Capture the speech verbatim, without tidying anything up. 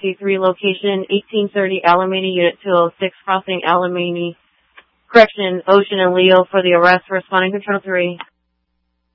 emergency three location, eighteen thirty Alamany, Unit two oh six, crossing Alamany. Correction, Ocean and Leo for the arrest, responding control three.